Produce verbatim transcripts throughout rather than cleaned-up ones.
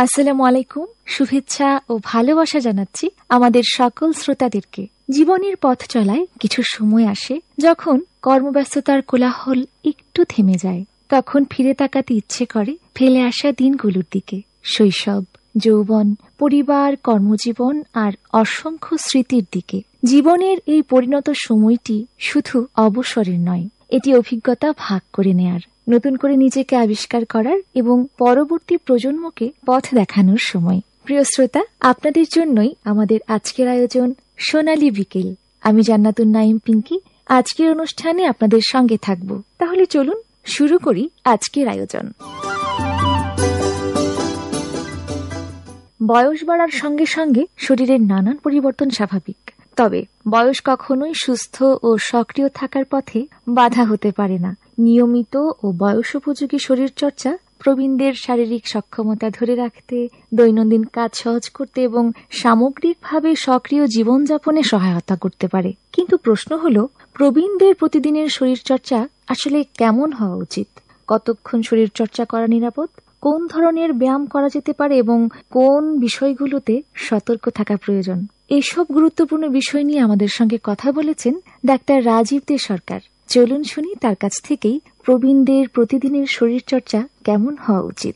আসসালামু আলাইকুম। শুভেচ্ছা ও ভালোবাসা জানাচ্ছি আমাদের সকল শ্রোতাদেরকে। জীবনের পথ চলায় কিছু সময় আসে যখন কর্মব্যস্ততার কোলাহল একটু থেমে যায়। তখন ফিরে তাকাতে ইচ্ছে করে ফেলে আসা দিনগুলোর দিকে। শৈশব, যৌবন, পরিবার, কর্মজীবন আর অসংখ্য স্মৃতির দিকে। জীবনের এই পরিণত সময়টি শুধু অবসরের নয়, এটি অভিজ্ঞতা ভাগ করে নেয়ার, নতুন করে নিজেকে আবিষ্কার করার এবং পরবর্তী প্রজন্মকে পথ দেখানোর সময়। প্রিয় শ্রোতা, আপনাদের জন্যই আমাদের আজকের আয়োজন সোনালী বিকেল। আমি জান্নাতুন নাইম পিঙ্কি আজকের অনুষ্ঠানে আপনাদের সঙ্গে থাকব। তাহলে চলুন শুরু করি আজকের আয়োজন। বয়স বাড়ার সঙ্গে সঙ্গে শরীরের নানান পরিবর্তন স্বাভাবিক। তবে বয়স কখনোই সুস্থ ও সক্রিয় থাকার পথে বাধা হতে পারে না। নিয়মিত ও বয়সোপযোগী শরীরচর্চা প্রবীণদের শারীরিক সক্ষমতা ধরে রাখতে, দৈনন্দিন কাজ সহজ করতে এবং সামগ্রিকভাবে সক্রিয় জীবনযাপনে সহায়তা করতে পারে। কিন্তু প্রশ্ন হল, প্রবীণদের প্রতিদিনের শরীরচর্চা আসলে কেমন হওয়া উচিত? কতক্ষণ শরীরচর্চা করা নিরাপদ? কোন ধরনের ব্যায়াম করা যেতে পারে এবং কোন বিষয়গুলোতে সতর্ক থাকা প্রয়োজন? এসব গুরুত্বপূর্ণ বিষয় নিয়ে আমাদের সঙ্গে কথা বলেছেন ডাক্তার রাজীব দে সরকার। চলুন শুনি তার কাছ থেকেই প্রবীণদের প্রতিদিনের শরীরচর্চা কেমন হওয়া উচিত।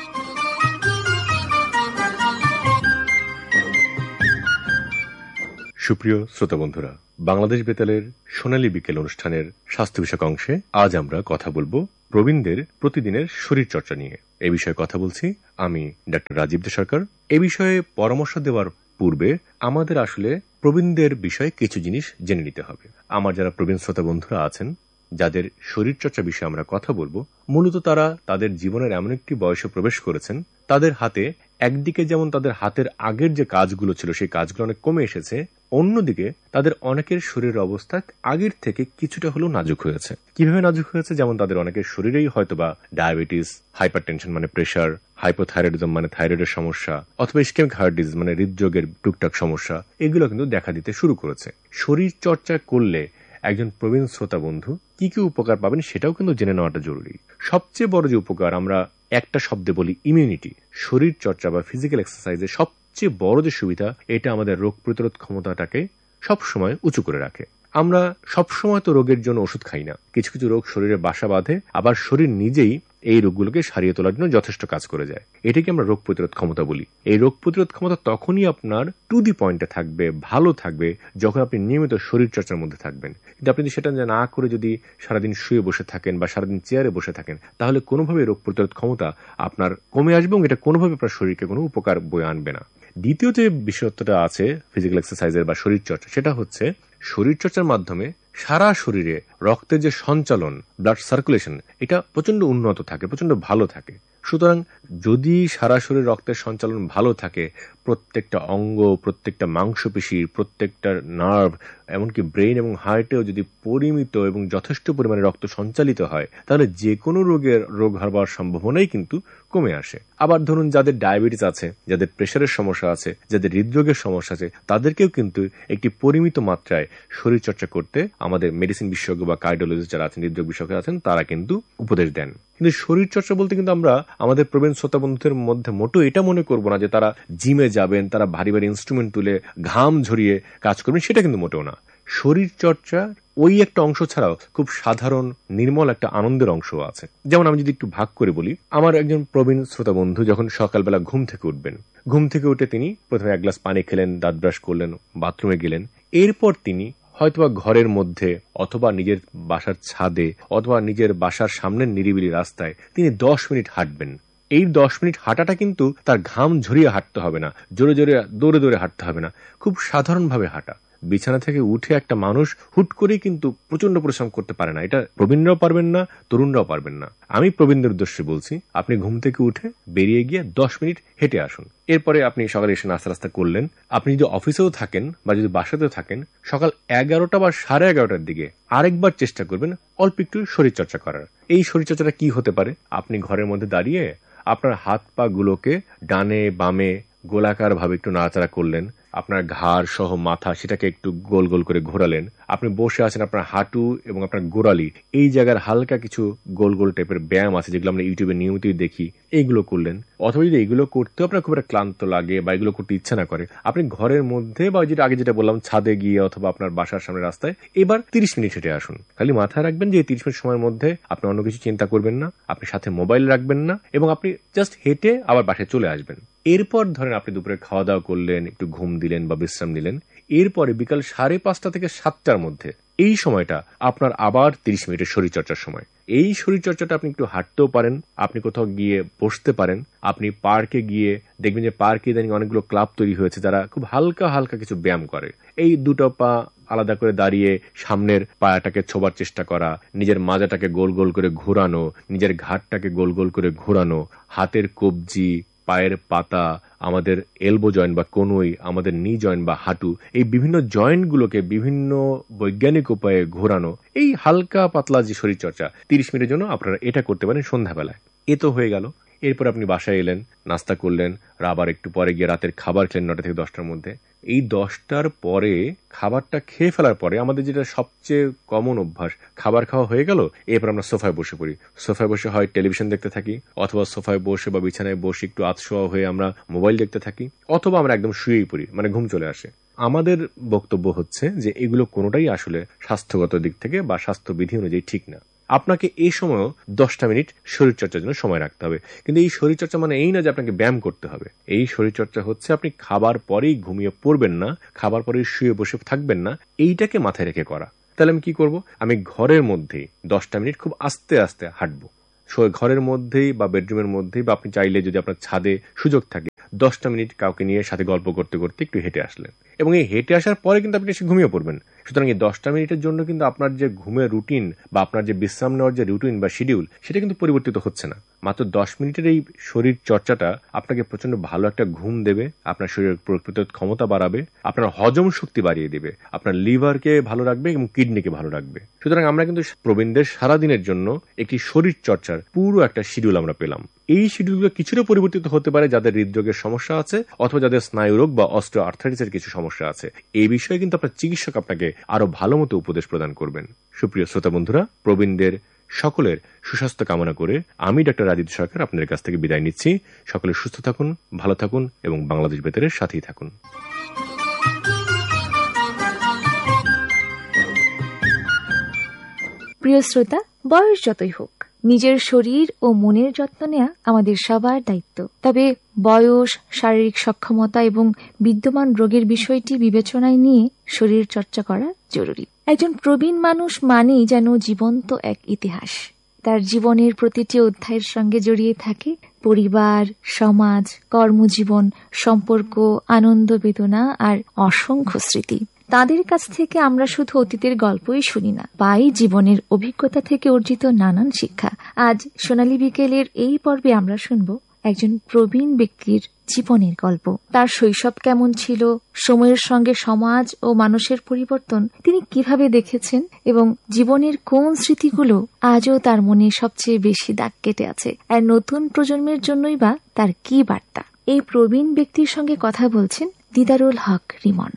সুপ্রিয় শ্রোতা বন্ধুরা, বাংলাদেশ বেতালের সোনালী বিকেল অনুষ্ঠানের স্বাস্থ্য বিষয়ক অংশে আজ আমরা কথা বলবো প্রবীণদের প্রতিদিনের শরীরচর্চা নিয়ে। এ বিষয়ে কথা বলছি আমি ডাক্তার রাজীব দে সরকার। এ বিষয়ে পরামর্শ দেওয়ার পূর্বে আমাদের আসলে প্রবীণদের বিষয়ে কিছু জিনিস জেনে নিতে হবে। আমার যারা প্রবীণ শ্রোতা বন্ধুরা আছেন, যাদের শরীরচর্চা বিষয়ে আমরা কথা বলবো, মূলত তারা তাদের জীবনের এমন একটি বয়সে প্রবেশ করেছেন, তাদের হাতে একদিকে যেমন তাদের হাতের আগের যে কাজগুলো ছিল সেই কাজগুলো অনেক কমে এসেছে, অন্যদিকে তাদের অনেকের শরীরের অবস্থা আগের থেকে কিছুটা হলেও নাজুক হয়েছে। কিভাবে নাজুক হয়েছে? যেমন তাদের অনেকের শরীরেই হয়তোবা ডায়াবেটিস, হাইপারটেনশন মানে প্রেশার, হাইপোথাইরয়েডিজম মানে থাইরয়েডের সমস্যা, অথবা ইসকেমিক হার্ট ডিজিজ মানে হৃদরোগের টুকটাক সমস্যা, এগুলো কিন্তু দেখা দিতে শুরু করেছে। শরীর চর্চা করলে একজন প্রবীণ শ্রোতা বন্ধু কি কি উপকার পাবেন সেটাও কিন্তু জেনে নেওয়াটা জরুরি। সবচেয়ে বড় যে উপকার, আমরা একটা শব্দে বলি ইমিউনিটি। শরীর চর্চা বা ফিজিক্যাল এক্সারসাইজের সবচেয়ে বড় যে সুবিধা, এটা আমাদের রোগ প্রতিরোধ ক্ষমতাটাকে সবসময় উঁচু করে রাখে। আমরা সবসময় তো রোগের জন্য ওষুধ খাই না। কিছু কিছু রোগ শরীরে বাসা বাঁধে, আবার শরীর নিজেই এই রোগগুলোকে সারিয়ে তোলার জন্য যথেষ্ট কাজ করে যায়। এটাকে আমরা রোগ প্রতিরোধ ক্ষমতা বলি। এই রোগ প্রতিরোধ ক্ষমতা তখনই আপনার টু দি পয়েন্টে থাকবে, ভালো থাকবে, যখন আপনি নিয়মিত শরীর চর্চার মধ্যে থাকবেন। কিন্তু আপনি সেটা না করে যদি সারাদিন শুয়ে বসে থাকেন বা সারাদিন চেয়ারে বসে থাকেন, তাহলে কোনোভাবে রোগ প্রতিরোধ ক্ষমতা আপনার কমে আসবে এবং এটা কোনোভাবে আপনার শরীরকে কোনো উপকার বয়ে আনবে না। দ্বিতীয় যে বিষয়টা আছে ফিজিক্যাল এক্সারসাইজের বা শরীর চর্চা, সেটা হচ্ছে শরীরচর্চার মাধ্যমে সারা শরীরে রক্তের যে সঞ্চালন, ব্লাড সার্কুলেশন, এটা প্রচন্ড উন্নত থাকে, প্রচন্ড ভালো থাকে। সুতরাং যদি সারা শরীর রক্তের সঞ্চালন ভালো থাকে, প্রত্যেকটা অঙ্গ, প্রত্যেকটা মাংসপেশি, প্রত্যেকটা নার্ভ, এমনকি ব্রেইন এবং হার্টেও যদি পরিমিত এবং যথেষ্ট পরিমাণে রক্ত সঞ্চালিত হয়, তাহলে যে কোনো রোগের রোগ হবার সম্ভাবনাই কিন্তু কমে আসে। আবার ধরুন যাদের ডায়াবেটিস আছে, যাদের প্রেশারের সমস্যা আছে, যাদের হৃদরোগের সমস্যা আছে, তাদেরকেও কিন্তু একটি পরিমিত মাত্রায় শরীরচর্চা করতে আমাদের মেডিসিন বিশেষজ্ঞ বা কার্ডিওলজিস্ট যারা আছেন, হৃদরোগ বিশেষজ্ঞ আছেন, তারা কিন্তু উপদেশ দেন। কিন্তু শরীরচর্চা বলতে কিন্তু আমরা আমাদের প্রবীণ শ্রোতা বন্ধুদের মধ্যে মোটো এটা মনে করবো না যে তারা জিমে যাবেন, তারা ভারী ভারী ইনস্ট্রুমেন্ট তুলে ঘাম ঝরিয়ে কাজ করবেন, সেটা কিন্তু মোটেও না। শরীরচর্চা ওই একটা অংশ ছাড়াও খুব সাধারণ নির্মল একটা আনন্দের অংশ আছে। যেমন আমি যদি একটু ভাগ করে বলি, আমার একজন প্রবীণ শ্রোতা বন্ধু যখন সকালবেলা ঘুম থেকে উঠবেন, ঘুম থেকে উঠে তিনি প্রথমে এক গ্লাস পানি খেলেন, দাঁত ব্রাশ করলেন, বাথরুমে গেলেন, এরপর তিনি হয়তোবা ঘরের মধ্যে অথবা নিজের বাসার ছাদে অথবা নিজের বাসার সামনের নিরিবিলি রাস্তায় তিনি দশ মিনিট হাঁটবেন। এই দশ মিনিট হাঁটাটা কিন্তু তার ঘাম ঝরিয়ে হাঁটতে হবে না, জোরে জোরে দৌড়ে দৌড়ে হাঁটতে হবে না, খুব সাধারণভাবে হাঁটা। বিছানা থেকে উঠে একটা মানুষ হুট করেই কিন্তু প্রচন্ড পরিশ্রম করতে পারে না। এটা প্রবীণরাও পারবেন না, তরুণরাও পারবেন না। আমি প্রবীণদের উদ্দেশ্যে বলছি, আপনি ঘুম থেকে উঠে বেরিয়ে গিয়ে দশ মিনিট হেঁটে আসুন। এরপরে আপনি সকালে এসে নাস্তা রাস্তা করলেন। আপনি যদি অফিসেও থাকেন বা যদি বাসাতেও থাকেন, সকাল এগারোটা বা সাড়ে এগারোটার দিকে আরেকবার চেষ্টা করবেন অল্প একটু শরীরচর্চা করার। এই শরীরচর্চাটা কি হতে পারে? আপনি ঘরের মধ্যে দাঁড়িয়ে আপনার হাত পা গুলোকে ডানে বামে গোলাকার ভাবে একটু নাড়াচাড়া করলেন, আপনার ঘাড় সহ মাথা সেটাকে একটু গোল গোল করে ঘোরালেন। আপনি বসে আছেন, আপনার হাঁটু এবং আপনার গোড়ালি এই জায়গার হালকা কিছু গোল গোল টাইপের ব্যায়াম আছে যেগুলো আমরা ইউটিউবে নিয়মিতই দেখি, এইগুলো করলেন। অথবা যদি এগুলো করতেও আপনার খুব একটা ক্লান্ত লাগে বা এগুলো করতে ইচ্ছা না করে, আপনি ঘরের মধ্যে বা যেটা আগে যেটা বললাম ছাদে গিয়ে অথবা আপনার বাসার সামনে রাস্তায় এবার তিরিশ মিনিট হেঁটে আসুন। খালি মাথায় রাখবেন যে এই তিরিশ মিনিট সময়ের মধ্যে আপনি অন্য কিছু চিন্তা করবেন না, আপনি সাথে মোবাইল রাখবেন না এবং আপনি জাস্ট হেঁটে আবার বাসায় চলে আসবেন। এরপর ধরেন আপনি দুপুরে খাওয়া দাওয়া করলেন, একটু ঘুম দিলেন বা বিশ্রাম নিলেন। এরপরে বিকাল সাড়ে পাঁচটা থেকে সাতটার মধ্যে এই সময়টা আপনার আবার তিরিশ মিনিটের শরীরচর্চার সময়। এই শরীরচর্চাটা আপনি একটু হাঁটতেও পারেন, আপনি কোথাও গিয়ে বসতে পারেন, আপনি পার্কে গিয়ে দেখবেন যে পার্কে ইদানিং অনেকগুলো ক্লাব তৈরি হয়েছে যারা খুব হালকা হালকা কিছু ব্যায়াম করে। এই দুটো পা আলাদা করে দাঁড়িয়ে সামনের পায়াটাকে ছোবার চেষ্টা করা, নিজের মাজাটাকে গোল গোল করে ঘোরানো, নিজের ঘাটটাকে গোল গোল করে ঘোরানো, হাতের কবজি, পায়ের পাতা, আমাদের এলবো জয়েন্ট বা কনুই, আমাদের নি জয়েন্ট বা হাঁটু, এই বিভিন্ন জয়েন্টগুলোকে বিভিন্ন বৈজ্ঞানিক উপায়ে ঘোরানো, এই হালকা পাতলা যে শরীরচর্চা তিরিশ মিনিটের জন্য আপনারা এটা করতে পারেন সন্ধ্যাবেলায়। এ তো হয়ে গেল। এরপর আপনি বাসায় এলেন, নাস্তা করলেন, আবার একটু পরে গিয়ে রাতের খাবার খেলেন নটা থেকে দশটার মধ্যে। এই দশটার পরে খাবারটা খেয়ে ফেলার পরে আমাদের যেটা সবচেয়ে কমন অভ্যাস, খাবার খাওয়া হয়ে গেল, এরপর আমরা সোফায় বসে পড়ি। সোফায় বসে হয় টেলিভিশন দেখতে থাকি, অথবা সোফায় বসে বা বিছানায় বসে একটু আতশোয়া হয়ে আমরা মোবাইল দেখতে থাকি, অথবা আমরা একদম শুয়েই পড়ি, মানে ঘুম চলে আসে। আমাদের বক্তব্য হচ্ছে যে এগুলো কোনোটাই আসলে স্বাস্থ্যগত দিক থেকে বা স্বাস্থ্যবিধি অনুযায়ী ঠিক না। আপনাকে এই সময়ও দশটা মিনিট শরীরচর্চার জন্য সময় রাখতে হবে। কিন্তু এই শরীরচর্চা মানে এই না যে আপনাকে ব্যায়াম করতে হবে। এই শরীরচর্চা হচ্ছে আপনি খাবার পরেই ঘুমিয়ে পড়বেন না, খাবার পরেই শুয়ে বসে থাকবেন না, এইটাকে মাথায় রেখে করা। তাহলে আমি কি করব? আমি ঘরের মধ্যেই দশটা মিনিট খুব আস্তে আস্তে হাঁটবো। ঘরের মধ্যেই বা বেডরুমের মধ্যেই বা আপনি চাইলে যদি আপনার ছাদে সুযোগ থাকে দশটা মিনিট কাউকে নিয়ে সাথে গল্প করতে করতে একটু হেঁটে আসলেন, এবং এই হেঁটে আসার পরে কিন্তু আপনি এসে ঘুমিয়ে পড়বেন। সুতরাং এই দশটা মিনিটের জন্য কিন্তু আপনার যে ঘুমের রুটিন বা আপনার যে বিশ্রাম নেওয়ার যে রুটিন বা শিডিউল, সেটা কিন্তু পরিবর্তিত হচ্ছে না। মাত্র দশ মিনিটের এই শরীর চর্চাটা আপনাকে প্রচন্ড ভালো একটা ঘুম দেবে, আপনার শরীরের প্রতিরোধ ক্ষমতা বাড়াবে, আপনার হজম শক্তি বাড়িয়ে দেবে, আপনার লিভারকে ভালো রাখবে এবং কিডনিকে ভালো রাখবে। সুতরাং আমরা কিন্তু প্রবীণদের সারাদিনের জন্য একটি শরীর চর্চার পুরো একটা শিডিউল আমরা পেলাম। এই শিডিউলগুলো কিছুটা পরিবর্তিত হতে পারে যাদের হৃদরোগের সমস্যা আছে অথবা যাদের স্নায়ুরোগ বা অস্টিও আর্থ্রাইটিসের কিছু সমস্যা আছে। এই বিষয়ে কিন্তু আপনার চিকিৎসক আপনাকে আরো ভালো মতো উপদেশ প্রদান করবেন। সুপ্রিয় শ্রোতা বন্ধুরা, প্রবীণদের সকলের সুস্বাস্থ্য কামনা করে আমি ডক্টর রাজীব সরকার আপনাদের কাছ থেকে বিদায় নিচ্ছি। সকলে সুস্থ থাকুন, ভালো থাকুন এবং বাংলাদেশ বেতারের সাথেই থাকুন। প্রিয় শ্রোতা, বয়স যতই হোক নিজের শরীর ও মনের যত্ন নেওয়া আমাদের সবার দায়িত্ব। তবে বয়স, শারীরিক সক্ষমতা এবং বিদ্যমান রোগের বিষয়টি বিবেচনায় নিয়ে শরীর চর্চা করা জরুরি। একজন প্রবীণ মানুষ মানেই যেন জীবন্ত এক ইতিহাস। তার জীবনের প্রতিটি অধ্যায়ের সঙ্গে জড়িয়ে থাকে পরিবার, সমাজ, কর্মজীবন, সম্পর্ক, আনন্দ, বেদনা আর অসংখ্য স্মৃতি। তাদের কাছ থেকে আমরা শুধু অতীতের গল্পই শুনি না, পাই জীবনের অভিজ্ঞতা থেকে অর্জিত নানান শিক্ষা। আজ সোনালী বিকেলের এই পর্বে আমরা শুনব একজন প্রবীণ ব্যক্তির জীবনের গল্প। তার শৈশব কেমন ছিল, সময়ের সঙ্গে সমাজ ও মানুষের পরিবর্তন তিনি কিভাবে দেখেছেন এবং জীবনের কোন স্মৃতিগুলো আজও তার মনে সবচেয়ে বেশি দাগ কেটে আছে, আর নতুন প্রজন্মের জন্যই বা তার কি বার্তা। এই প্রবীণ ব্যক্তির সঙ্গে কথা বলছেন দিদারুল হক রিমন।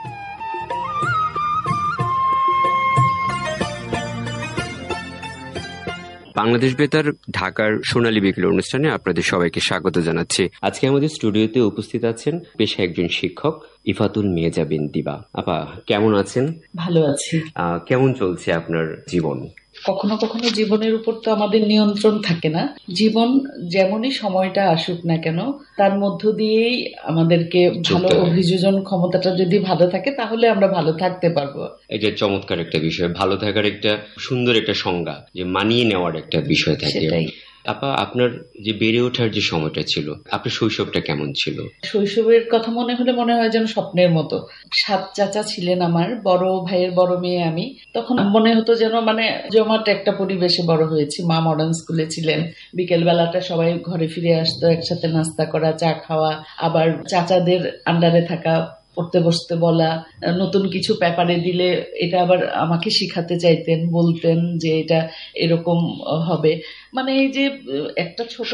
বাংলাদেশ বেতার ঢাকার সোনালী বিকেল অনুষ্ঠানে আপনাদের সবাইকে স্বাগত জানাচ্ছি। আজকে আমাদের স্টুডিওতে উপস্থিত আছেন পেশা একজন শিক্ষক ইফাতুল মেজাবিন দিবা। আপা কেমন আছেন? ভালো আছি। কেমন চলছে আপনার জীবন? কখনো কখনো জীবনের উপর তো আমাদের নিয়ন্ত্রণ থাকে না। জীবন যেমনই সময়টা আসুক না কেন, তার মধ্য দিয়েই আমাদেরকে ভালো অভিযোজন ক্ষমতাটা যদি ভালো থাকে তাহলে আমরা ভালো থাকতে পারবো। এটা চমৎকার একটা বিষয়, ভালো থাকার একটা সুন্দর একটা সংজ্ঞা, যে মানিয়ে নেওয়ার একটা বিষয় থাকে। আপা, আপনার যে বেড়ে ওঠার যে সময়টা ছিল, আপনার শৈশবটা কেমন ছিল? শৈশবের কথা মনে হলে মনে হয় যেন স্বপ্নের মতো। সাত চাচা ছিলেন আমার, বড় ভাইয়ের বড় মেয়ে আমি। তখন মনে হতো যেন মানে জমাট একটা পরিবেশে বড় হয়েছি। মা মডার্ন স্কুলে ছিলেন, বিকেল বেলাটা সবাই ঘরে ফিরে আসতো, একসাথে নাস্তা করা, চা খাওয়া, আবার চাচাদের আন্ডারে থাকা, পড়তে বসতে বলা, নতুন কিছু পেপারে দিলে এটা আবার আমাকে শিখাতে চাইতেন, বলতেন যে এটা এরকম হবে। মানে এই যে একটা ছোট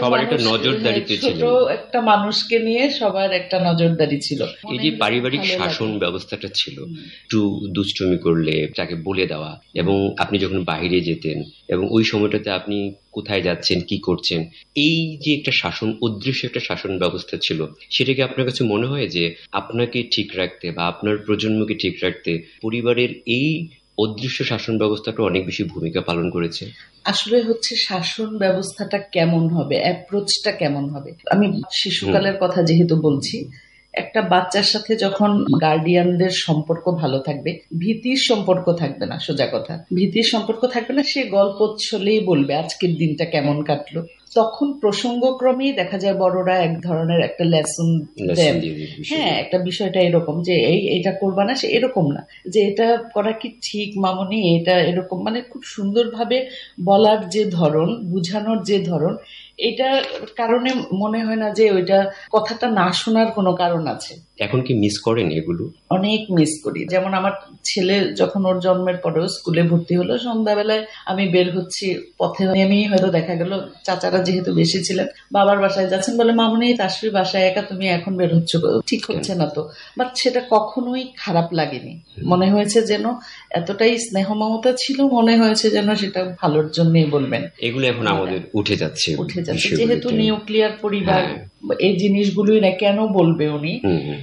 ছোট একটা মানুষকে নিয়ে সবার একটা নজরদারি ছিল। এই যে পারিবারিক শাসন ব্যবস্থাটা ছিল, একটু দুষ্টুমি করলে তাকে বলে দেওয়া, এবং আপনি যখন বাইরে যেতেন এবং ওই সময়টাতে আপনি কোথায় যাচ্ছেন, কি করছেন, এই যে একটা শাসন, অদৃশ্য একটা শাসন ব্যবস্থা ছিল, সেটা কি আপনার কাছে মনে হয় যে আপনাকে ঠিক রাখতে বা আপনার প্রজন্মকে ঠিক রাখতে পরিবারের এই অদৃশ্য শাসন ব্যবস্থাটা অনেক বেশি ভূমিকা পালন করেছে? আসলে হচ্ছে শাসন ব্যবস্থাটা কেমন হবে, অ্যাপ্রোচটা কেমন হবে। আমি শিশুকালের কথা যেহেতু বলছি, একটা বাচ্চার সাথে যখন গার্ডিয়ানদের সম্পর্ক ভালো থাকবে, ভীতির সম্পর্ক থাকবে না, সোজা কথা ভীতির সম্পর্ক থাকবে না, সে গল্প ছলেই বলবে আজকের দিনটা কেমন কাটলো। তখন প্রসঙ্গক্রমেই দেখা যায় বড়রা এক ধরনের একটা লেসন দেন। হ্যাঁ, একটা বিষয়টা এরকম যে এই এটা করবা না, সে এরকম না যে এটা করা কি ঠিক মামনি, এটা এরকম, মানে খুব সুন্দরভাবে বলার যে ধরন, বুঝানোর যে ধরন, এটার কারণে মনে হয় না যে ওইটা কথাটা না শোনার কোনো কারণ আছে। এখন কি মিস করেন এগুলো? অনেক মিস করি। যেমন আমার ছেলে যখন ওর জন্মের পরেও স্কুলে ভর্তি হলো, সন্ধ্যাবেলায় আমি বের হচ্ছি, পথে নেমেই হয়তো দেখা গেল চাচারা যেহেতু বেশি ছিলেন, বাবার বাসায় যাচ্ছেন, বলে মামনি তাসফির বাসায় একা, তুমি এখন বের হচ্ছ, ঠিক হচ্ছে না তো। বাট সেটা কখনোই খারাপ লাগেনি, মনে হয়েছে যেন এতটাই স্নেহ মমতা ছিল, মনে হয়েছে যেন সেটা ভালোর জন্যই বলবেন। এগুলো এখন আমাদের উঠে যাচ্ছে উঠে যাচ্ছে যেহেতু নিউক্লিয়ার পরিবার, এই জিনিসগুলোই না কেন বলবে উনি,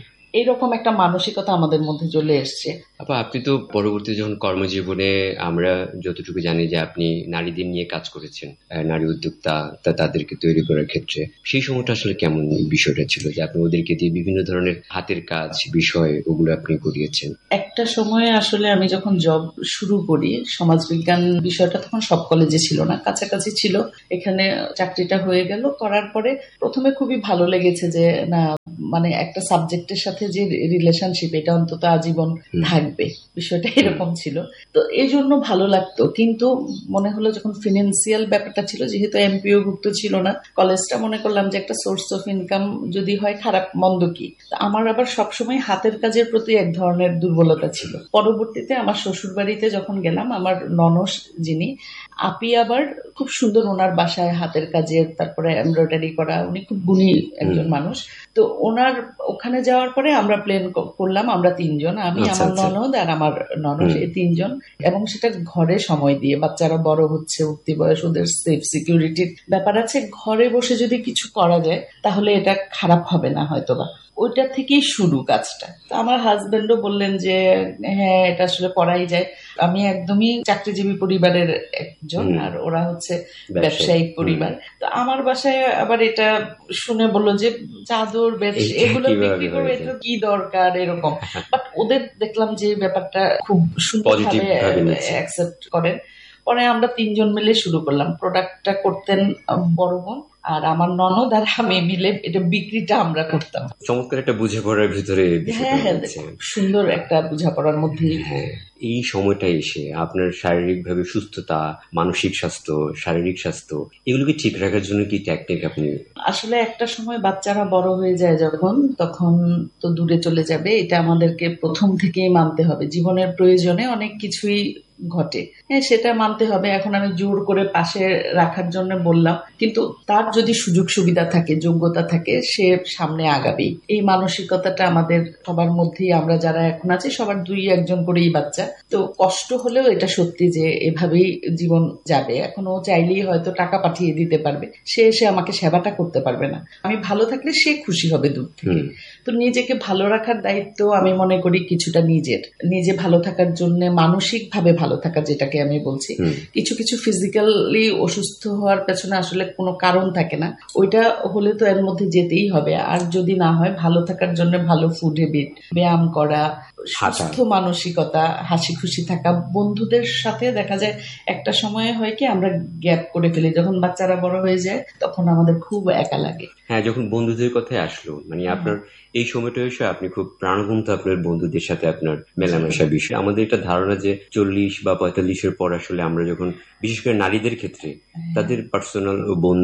এরকম একটা মানসিকতা আমাদের মধ্যে চলে এসছে। আপা, আপনি তো পরবর্তী যখন কর্মজীবনে আমরা যতটুকু জানি যে আপনি নারীদের নিয়ে কাজ করেছেন, নারী উদ্যোক্তা তাদেরকে তৈরি করার ক্ষেত্রে, সেই সময়টা আসলে কেমন বিষয়টা ছিল যে আপনি ওদেরকে দিয়ে বিভিন্ন ধরনের হাতের কাজ বিষয় ওগুলো আপনি করিয়েছেন? একটা সময়ে আসলে আমি যখন জব শুরু করি, সমাজবিজ্ঞান বিষয়টা তখন সব কলেজে ছিল না, কাছাকাছি ছিল। এখানে চাকরিটা হয়ে গেল, করার পরে প্রথমে খুবই ভালো লেগেছে যে না, মানে একটা সাবজেক্টের সাথে যে রিলেশনশিপ, এটা অন্তত আজীবন থাকবে, বিষয়টা এরকম ছিল। তো এই জন্য ভালো লাগতো। কিন্তু মনে হলো যখন ফিনান্সিয়াল ব্যাপারটা ছিল, যেহেতু এমপিও ভুক্ত ছিল না কলেজটা, মনে করলাম যে একটা সোর্স অফ ইনকাম যদি হয়, খারাপ মন্দ কি। আমার আবার সবসময় হাতের কাজের প্রতি এক ধরনের দুর্বলতা ছিল। পরবর্তীতে আমার শ্বশুর বাড়িতে যখন গেলাম, আমার ননস যিনি আপি, আবার খুব সুন্দর, ওনার বাসায় হাতের কাজের, তারপরে এমব্রয়ডারি করা, উনি খুব গুণী একজন মানুষ। তো ওনার ওখানে যাওয়ার পরে আমরা প্ল্যান করলাম, আমরা তিনজন, আমি, আমার ননদ আর আমার ননদ, এই তিনজন, এবং সেটা ঘরে সময় দিয়ে, বাচ্চারা বড় হচ্ছে, উঠতি বয়স, ওদের সেফ সিকিউরিটির ব্যাপার আছে, ঘরে বসে যদি কিছু করা যায় তাহলে এটা খারাপ হবে না হয়তোবা। ওইটা থেকেই শুরু কাজটা। আমার হাজবেন্ডও বললেন যে হ্যাঁ, এটা আসলে করাই যায়। আমি একদমই চাকরিজীবী পরিবারের একজন, আর ওরা হচ্ছে ব্যবসায়িক পরিবার। তো আমার বাসায় আবার এটা শুনে বললো যে চাদর ব্যবসা এগুলো বিক্রি করবে, এটা কি দরকার, এরকম। বাট ওদের দেখলাম যে ব্যাপারটা খুব সুন্দরভাবে অ্যাকসেপ্ট করেন। পরে আমরা তিনজন মিলে শুরু করলাম। প্রোডাক্টটা করতেন বড় বোন, আর আমার ননদ আর আমি মিলে এটা বিক্রিটা আমরা করতাম। চমৎকার একটা বোঝাপড়ার ভিতরে, হ্যাঁ হ্যাঁ, সুন্দর একটা বোঝাপড়ার মধ্যে। হ্যাঁ, এই সময়টা এসে আপনার শারীরিক ভাবে সুস্থতা, মানসিক স্বাস্থ্য, শারীরিক স্বাস্থ্য, এগুলোকে ঠিক রাখার জন্য কি টেকনিক আপনি? আসলে একটা সময় বাচ্চারা বড় হয়ে যায় যখন, তখন তো দূরে চলে যাবে, এটা আমাদেরকে প্রথম থেকেই মানতে হবে। জীবনের প্রয়োজনে অনেক কিছুই ঘটে, হ্যাঁ, সেটা মানতে হবে। এখন আমি জোর করে পাশে রাখার জন্য বললাম, কিন্তু তার যদি সুযোগ সুবিধা থাকে, যোগ্যতা থাকে, সে সামনে আগাবেই। এই মানসিকতাটা আমাদের সবার মধ্যেই, আমরা যারা এখন আছি সবার দুই একজন করেই বাচ্চা। তো কষ্ট হলেও এটা সত্যি যে এভাবেই জীবন যাবে। এখনো চাইলেই হয়তো টাকা পাঠিয়ে দিতে পারবে, সে এসে আমাকে সেবাটা করতে পারবে না। আমি ভালো থাকলে সে খুশি হবে দূর থেকে। তো নিজেকে ভালো রাখার দায়িত্ব আমি মনে করি কিছুটা নিজের। নিজে ভালো থাকার জন্য মানসিক ভাবে ভালো থাকা, যেটাকে আমি বলছি, কিছু কিছু ফিজিক্যালি অসুস্থ হওয়ার পেছনে আসলে কোনো কারণ থাকে না, ওইটা হলে তো এর মধ্যে যেতেই হবে। আর যদি না হয়, ভালো থাকার জন্য ভালো ফুড হ্যাবিট, ব্যায়াম করা, সুস্থ মানসিকতা, হাসি খুশি থাকা। বন্ধুদের সাথে দেখা যায় একটা সময় হয় কি আমরা গ্যাপ করে ফেলি, যখন বাচ্চারা বড় হয়ে যায় তখন আমাদের খুব একা লাগে। হ্যাঁ, যখন বন্ধুদের কথায় আসলো, মানে আপনার এই সময়টা এসে আপনি খুব প্রাণবন্ত আপনার বন্ধুদের সাথে আপনার মেলামেশা বিষয়। আমাদের একটা ধারণা যে চল্লিশ বা পঁয়তাল্লিশের পর আসলে আমরা যখন, বিশেষ করে নারীদের ক্ষেত্রে, তাদের পার্সোনাল বন্ধু বা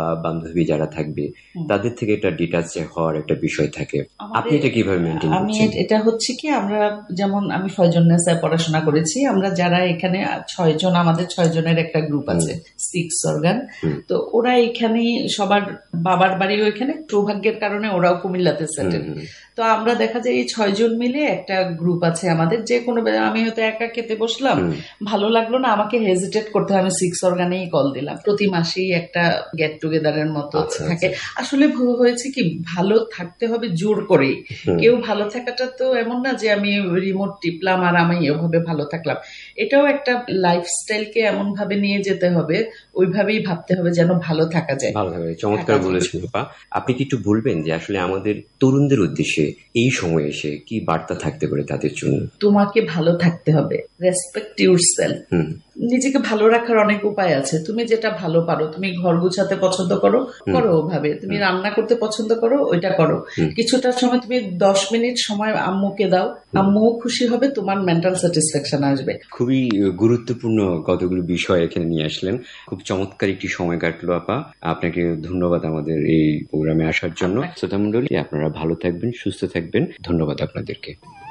বান্ধবী যারা থাকবে তাদের থেকে একটা ডিটাচ হওয়ার একটা বিষয় থাকে, আপনি এটা কিভাবে মেনটেন করছেন? আমি এটা হচ্ছে কি, আমরা যেমন আমি ফয়জুন্নেসায় পড়াশোনা করেছি, আমরা যারা এখানে ছয় জন, আমাদের ছয় জনের একটা গ্রুপ আছে সিক্স অর্গান, তো ওরা এখানে সবার বাবার বাড়িও এখানে, সৌভাগ্যের কারণে ওরাও কুমিল্লাতে সেটেল। তো আমরা দেখা যায় এই ছয় জন মিলে একটা গ্রুপ আছে আমাদের, যে কোনো আমি হয়তো একা খেতে বসলাম, ভালো লাগলো না, আমাকে হেজিটেট করতে হয়, আমি সিক্স অর্গানেই কল দিলাম। প্রতি মাসেই একটা গেট টুগেদারের মতো থাকে। আসলে হয়েছে কি, ভালো থাকতে হবে জোর করে, কেউ ভালো থাকাটা তো এমন না যে আমি রিমোট টিপলাম আর আমি এভাবে ভালো থাকলাম। এটাও একটা লাইফস্টাইলকে এমন ভাবে নিয়ে যেতে হবে, ওইভাবেই ভাবতে হবে যেন ভালো থাকা যায়। ভালো থাকা যায়, চমৎকার বলেছেন আপা। আপনি কি একটু বলবেন যে আসলে আমাদের তরুণদের উদ্দেশ্যে এই সময় এসে কি বার্তা থাকতে পারে তাদের জন্য? তোমাকে ভালো থাকতে হবে, রেসপেক্ট ইউরসেলফ। নিজেকে ভালো রাখার অনেক উপায় আছে। তুমি যেটা ভালো পারো, তুমি ঘর গুছাতে পছন্দ করো, করো ওভাবে। তুমি রান্না করতে পছন্দ করো, ওইটা করো। কিছুটা সময় তুমি দশ মিনিট সময় আম্মুকে দাও, আম্মুও খুশি হবে, তোমার মেন্টাল স্যাটিসফ্যাকশন আসবে। খুবই গুরুত্বপূর্ণ কতগুলো বিষয় এখানে নিয়ে আসলেন। খুব চমৎকার একটি সময় কাটলো আপা, আপনাকে ধন্যবাদ আমাদের এই প্রোগ্রামে আসার জন্য। শ্রোতা মণ্ডলী, আপনারা ভালো থাকবেন, সুস্থ থাকবেন। ধন্যবাদ আপনাদেরকে।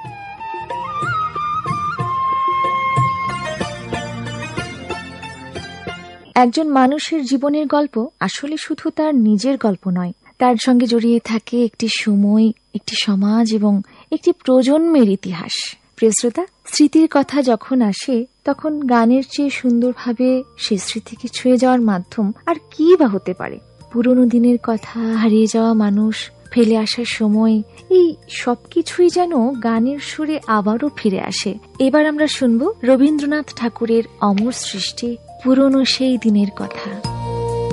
একজন মানুষের জীবনের গল্প আসলে শুধু তার নিজের গল্প নয়, তার সঙ্গে জড়িয়ে থাকে একটি সময়, একটি সমাজ এবং একটি প্রজন্মের ইতিহাস। প্রিয় শ্রোতা, স্মৃতির কথা যখন আসে তখন গানের চেয়ে সুন্দরভাবে সে স্মৃতিকে ছুঁয়ে যাওয়ার মাধ্যম আর কি বা হতে পারে? পুরনো দিনের কথা, হারিয়ে যাওয়া মানুষ, ফেলে আসার সময়, এই সবকিছুই যেন গানের সুরে আবারও ফিরে আসে। এবার আমরা শুনব রবীন্দ্রনাথ ঠাকুরের অমর সৃষ্টি পুরনো সেই দিনের কথা।